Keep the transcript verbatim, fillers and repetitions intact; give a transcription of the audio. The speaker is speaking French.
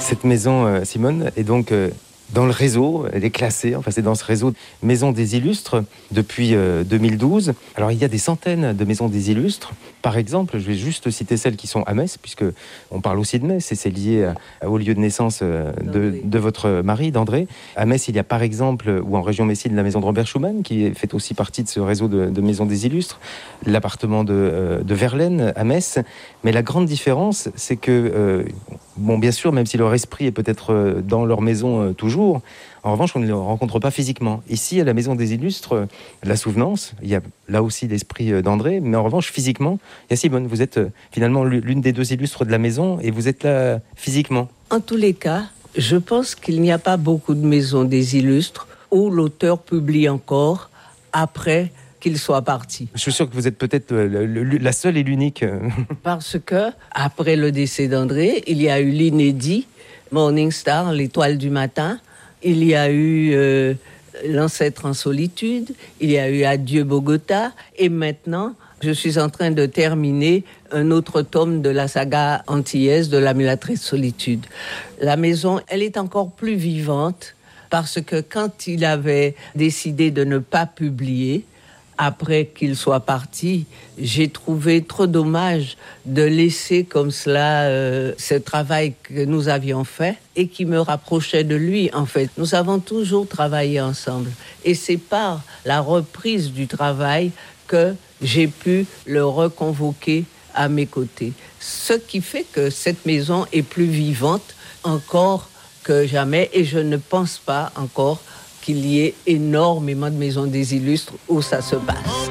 Cette maison, euh, Simone, est donc euh, dans le réseau, elle est classée, enfin c'est dans ce réseau Maison des Illustres depuis euh, deux mille douze. Alors il y a des centaines de Maisons des Illustres. Par exemple, je vais juste citer celles qui sont à Metz, puisque on parle aussi de Metz et c'est lié à, au lieu de naissance euh, de, de votre mari, d'André. À Metz, il y a par exemple, ou en région Messine, la maison de Robert Schumann, qui fait aussi partie de ce réseau de, de Maisons des Illustres. L'appartement de, euh, de Verlaine à Metz. Mais la grande différence, c'est que, euh, bon, bien sûr, même si leur esprit est peut-être euh, dans leur maison euh, toujours, en revanche, on ne les rencontre pas physiquement. Ici, à la Maison des Illustres, euh, la Souvenance, il y a là aussi l'esprit euh, d'André, mais en revanche, physiquement, il y a Simone. Vous êtes euh, finalement l'une des deux illustres de la maison et vous êtes là physiquement. En tous les cas, je pense qu'il n'y a pas beaucoup de Maisons des Illustres où l'auteur publie encore après qu'il soit parti. Je suis sûr que vous êtes peut-être le, le, la seule et l'unique. Parce que, après le décès d'André, il y a eu l'inédit, Morning Star, l'étoile du matin. Il y a eu euh, L'ancêtre en solitude. Il y a eu Adieu Bogota. Et maintenant, je suis en train de terminer un autre tome de la saga antillaise de La Mulâtresse solitude. La maison, elle est encore plus vivante parce que quand il avait décidé de ne pas publier, après qu'il soit parti, j'ai trouvé trop dommage de laisser comme cela euh, ce travail que nous avions fait et qui me rapprochait de lui. En fait, nous avons toujours travaillé ensemble. Et c'est par la reprise du travail que j'ai pu le reconvoquer à mes côtés. Ce qui fait que cette maison est plus vivante encore que jamais et je ne pense pas encore qu'il y ait énormément de Maisons des Illustres où ça se passe.